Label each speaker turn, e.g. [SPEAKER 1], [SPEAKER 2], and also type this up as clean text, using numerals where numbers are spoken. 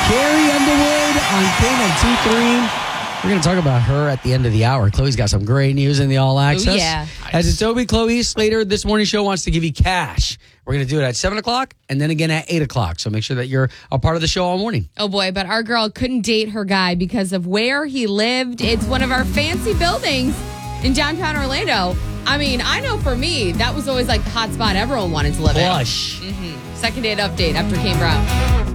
[SPEAKER 1] Carrie Underwood on K92.3. We're going to talk about her at the end of the hour. Chloe's got some great news in the All Access.
[SPEAKER 2] Ooh, yeah.
[SPEAKER 1] As it's Toby, Chloe Slater, this morning show wants to give you cash. We're going to do it at 7 o'clock and then again at 8 o'clock. So make sure that you're a part of the show all morning.
[SPEAKER 2] Oh, boy. But our girl couldn't date her guy because of where he lived. It's one of our fancy buildings in downtown Orlando. I mean, I know for me, that was always like the hot spot everyone wanted to live in.
[SPEAKER 1] Plush.
[SPEAKER 2] Second date update after Kane Brown.